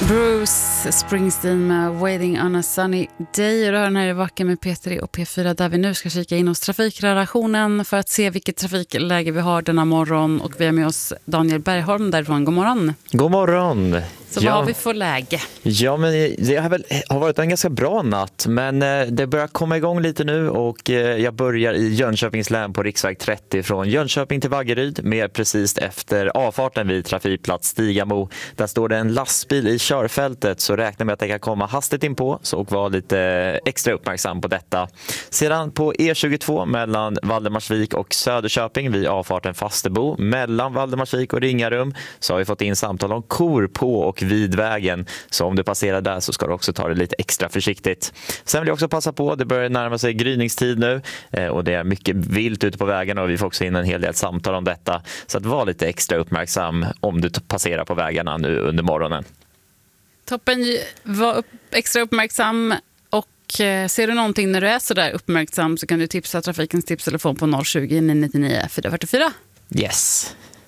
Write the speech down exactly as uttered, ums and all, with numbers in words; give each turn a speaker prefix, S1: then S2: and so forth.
S1: Bruce Springsteen med Waiting on a Sunny Day. Och den här är Vacker med P tre och P fyra där vi nu ska kika in hos trafikredaktionen för att se vilket trafikläge vi har denna morgon. Och vi har med oss Daniel Bergholm därifrån. God morgon.
S2: God morgon.
S1: Så
S2: ja.
S1: Vad har vi för läge?
S2: Ja, men det har, väl, har varit en ganska bra natt, men det börjar komma igång lite nu och jag börjar i Jönköpings län på riksväg trettio från Jönköping till Vaggeryd, mer precis efter avfarten vid trafikplats Stigamo. Där står det en lastbil i körfältet, så räkna med att det kan komma hastigt in på, så och var lite extra uppmärksam på detta. Sedan på E tjugotvå mellan Valdemarsvik och Söderköping vid avfarten Fastebo, mellan Valdemarsvik och Ringarum, så har vi fått in samtal om kor på och vid vägen. Så om du passerar där så ska du också ta det lite extra försiktigt. Sen vill jag också passa på, det börjar närma sig gryningstid nu och det är mycket vilt ute på vägarna och vi får också in en hel del samtal om detta. Så att var lite extra uppmärksam om du passerar på vägarna nu under morgonen.
S1: Toppen, var upp, extra uppmärksam. Och eh, ser du någonting när du är så där uppmärksam så kan du tipsa Trafikens tipstelefon på noll tjugo, nio nio nio, fyra fyra fyra.
S2: Yes.